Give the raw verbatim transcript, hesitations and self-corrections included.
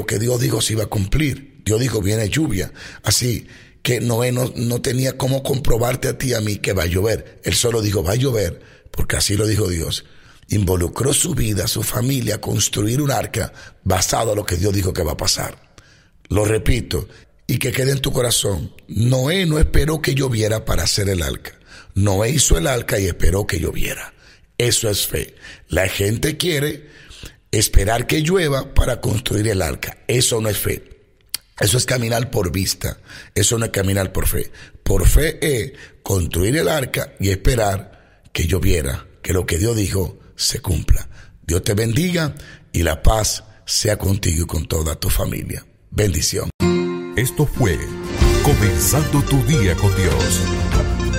Lo que Dios dijo se iba a cumplir. Dios dijo, viene lluvia. Así que Noé no, no tenía cómo comprobarte a ti y a mí que va a llover. Él solo dijo, va a llover, porque así lo dijo Dios. Involucró su vida, su familia, a construir un arca basado en lo que Dios dijo que va a pasar. Lo repito, y que quede en tu corazón. Noé no esperó que lloviera para hacer el arca. Noé hizo el arca y esperó que lloviera. Eso es fe. La gente quiere esperar que llueva para construir el arca. Eso no es fe. Eso es caminar por vista. Eso no es caminar por fe. Por fe es construir el arca y esperar que lloviera, que lo que Dios dijo se cumpla. Dios te bendiga y la paz sea contigo y con toda tu familia. Bendición. Esto fue Comenzando tu Día con Dios.